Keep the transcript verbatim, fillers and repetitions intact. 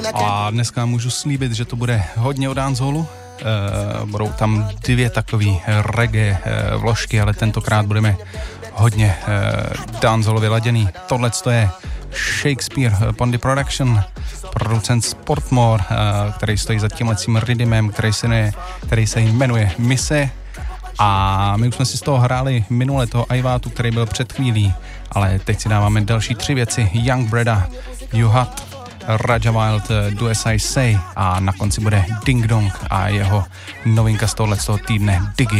A dneska můžu slíbit, že to bude hodně o dancehallu. Uh, budou tam dvě takové reggae uh, vložky, ale tentokrát budeme hodně uh, dancehallově laděný. Tohle je Shakespeare Pondy Production, producent Sportmore, uh, který stojí za tímhlecím rhythmem, který se, ne, který se jmenuje Mise. A my už jsme si z toho hráli minule toho Ivátu, který byl před chvílí, ale teď si dáváme další tři věci. Young Breda, You Hot, Raja Wild, Do As I Say a na konci bude Ding Dong a jeho novinka z tohoto týdne Diggy.